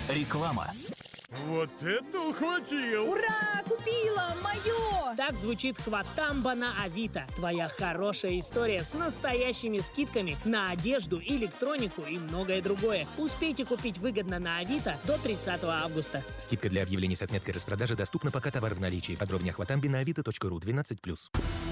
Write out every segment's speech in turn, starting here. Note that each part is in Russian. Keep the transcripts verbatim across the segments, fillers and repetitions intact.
Реклама. Вот это ухватил! Ура! Купила! Мое! Так звучит хватамба на Авито. Твоя хорошая история с настоящими скидками на одежду, электронику и многое другое. Успейте купить выгодно на Авито до тридцатого августа. Скидка для объявлений с отметкой распродажи доступна, пока товар в наличии. Подробнее о хватамбе на авито точка ру. двенадцать плюс.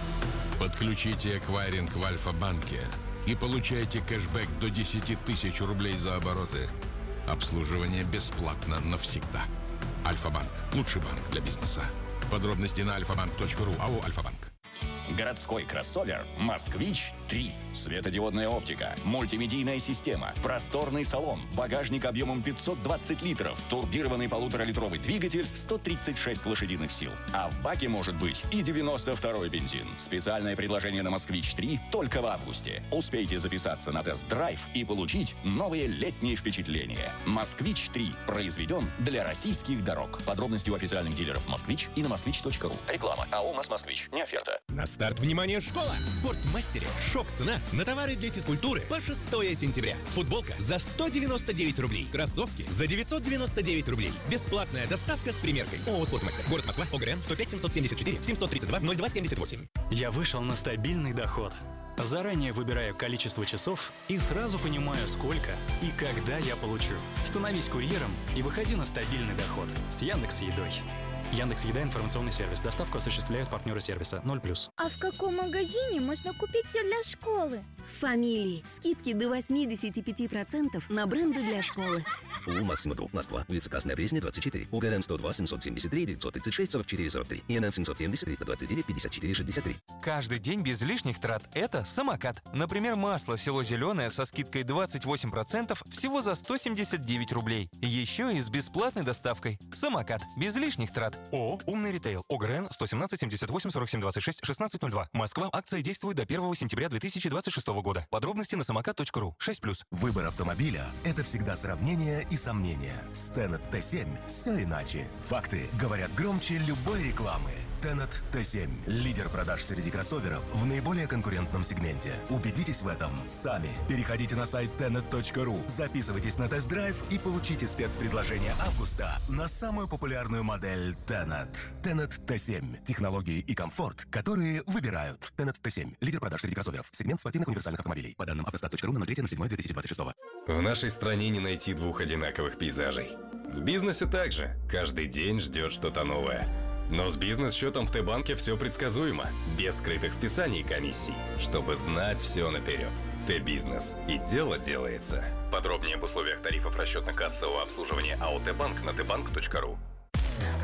Подключите эквайринг в Альфа-банке и получайте кэшбэк до десять тысяч рублей за обороты. Обслуживание бесплатно навсегда. Альфа-банк. Лучший банк для бизнеса. Подробности на альфа банк точка ру. АО «Альфа-банк». Городской кроссовер «Москвич три». Светодиодная оптика, мультимедийная система, просторный салон, багажник объемом пятьсот двадцать литров, турбированный полуторалитровый двигатель, сто тридцать шесть лошадиных сил. А в баке может быть и девяносто второй бензин. Специальное предложение на «Москвич три» только в августе. Успейте записаться на тест-драйв и получить новые летние впечатления. «Москвич три» произведен для российских дорог. Подробности у официальных дилеров «Москвич» и на москвич точка ру. Реклама. АО «Москвич». Не оферта. На старт, внимание, школа! В Спортмастере шок-цена на товары для физкультуры по шестое сентября. Футболка за сто девяносто девять рублей. Кроссовки за девятьсот девяносто девять рублей. Бесплатная доставка с примеркой. ООО «Спортмастер». Город Москва. ОГРН сто пять семьсот семьдесят четыре семьсот тридцать два ноль два семьдесят восемь. Я вышел на стабильный доход. Заранее выбираю количество часов и сразу понимаю, сколько и когда я получу. Становись курьером и выходи на стабильный доход с Яндекс.Едой. Яндекс.Еда — информационный сервис. Доставку осуществляют партнеры сервиса ноль плюс. А в каком магазине можно купить все для школы? В «Фамилии». Скидки до восемьдесят пять процентов на бренды для школы. ООО «Максима Групп», Москва. Улица Красная Пресня, двадцать четыре. ОГРН сто два семьсот семьдесят три девятьсот тридцать шесть сорок четыре сорок три. ИНН семьсот семьдесят триста двадцать девять пятьдесят четыре шестьдесят три. Каждый день без лишних трат – это самокат. Например, масло село зеленое со скидкой двадцать восемь процентов всего за сто семьдесят девять рублей. Еще и с бесплатной доставкой. Самокат. Без лишних трат. ООО «Умный ритейл». ОГРН сто семнадцать семьдесят восемь сорок семь двадцать шесть шестнадцать ноль два. Москва. Акция действует до первого сентября две тысячи двадцать шестого года. Подробности на самокат точка ру. шесть плюс. Выбор автомобиля – это всегда сравнение и сомнения. С Tenet Т семь все иначе. Факты говорят громче любой рекламы. Tenet Т семь – лидер продаж среди кроссоверов в наиболее конкурентном сегменте. Убедитесь в этом сами. Переходите на сайт тенет точка ру, записывайтесь на тест-драйв и получите спецпредложение августа на самую популярную модель Tenet. Tenet Т семь – технологии и комфорт, которые выбирают. Tenet Т семь – лидер продаж среди кроссоверов. Сегмент спортивных универсальных автомобилей. По данным автостат точка ру на ноль три седьмое две тысячи двадцать шестого. В нашей стране не найти двух одинаковых пейзажей. В бизнесе также. Каждый день ждет что-то новое. Но с бизнес-счетом в Т-банке все предсказуемо. Без скрытых списаний и комиссий. Чтобы знать все наперед. Т-бизнес. И дело делается. Подробнее об условиях тарифов расчетно-кассового обслуживания АО «Т-банк» на т банк точка ру.